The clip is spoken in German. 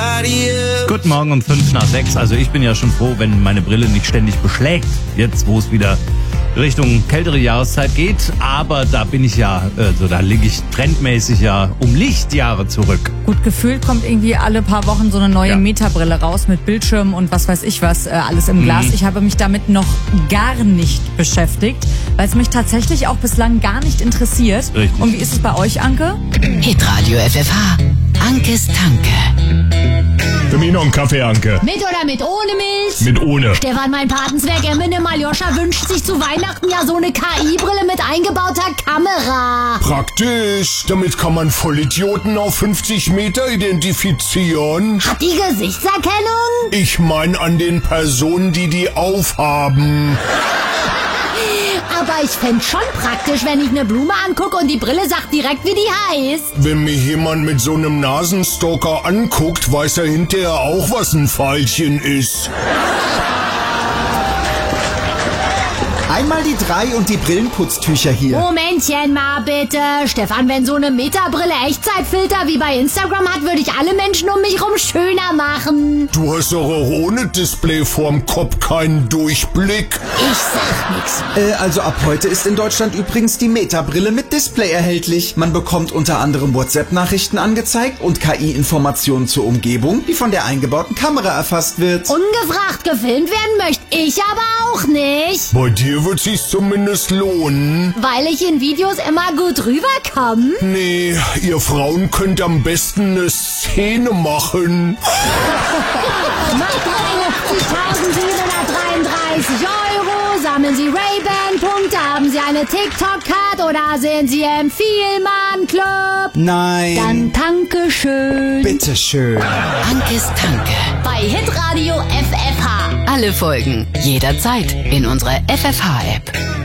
Guten Morgen um 5:05. Also ich bin ja schon froh, wenn meine Brille nicht ständig beschlägt. Jetzt, wo es wieder Richtung kältere Jahreszeit geht. Aber da bin ich ja, da liege ich trendmäßig ja um Lichtjahre zurück. Gut, gefühlt kommt irgendwie alle paar Wochen so eine neue Meta-Brille raus mit Bildschirm und was weiß ich was, alles im Glas. Ich habe mich damit noch gar nicht beschäftigt, weil es mich tatsächlich auch bislang gar nicht interessiert. Richtig. Und wie ist es bei euch, Anke? Hitradio FFH. Ankes Tanke. Für mich noch einen Kaffee, Anke. Mit oder mit ohne Milch? Mit ohne. Stefan, mein Patenzwerg Eminem Aljoscha wünscht sich zu Weihnachten ja so eine KI-Brille mit eingebauter Kamera. Praktisch. Damit kann man Vollidioten auf 50 Meter identifizieren. Hat die Gesichtserkennung? Ich mein an den Personen, die aufhaben. Aber ich fänd's schon praktisch, wenn ich eine Blume angucke und die Brille sagt direkt, wie die heißt. Wenn mir jemand mit so einem Nasenstalker anguckt, weiß er hinterher auch, was ein Pfeilchen ist. Einmal die 3 und die Brillenputztücher hier. Momentchen mal bitte. Stefan, wenn so eine Meta-Brille Echtzeitfilter wie bei Instagram hat, würde ich alle Menschen um mich rum schöner machen. Du hast doch auch ohne Display vorm Kopf keinen Durchblick. Ich sag nix. Also ab heute ist in Deutschland übrigens die Meta-Brille mit Display erhältlich. Man bekommt unter anderem WhatsApp-Nachrichten angezeigt und KI-Informationen zur Umgebung, die von der eingebauten Kamera erfasst wird. Ungefragt gefilmt werden möchte ich aber auch nicht. Bei dir wird sich's zumindest lohnen. Weil ich in Videos immer gut rüberkomme. Nee, ihr Frauen könnt am besten eine Szene machen. Macht 53.733 €, sammeln Sie Ray-Ban-Punkte, haben Sie eine TikTok-Card oder sind Sie im Vielmann-Club? Nein. Dann danke schön. Bitteschön. Ankes Tanke. Bei Hitradio FFH. Alle Folgen jederzeit in unserer FFH-App.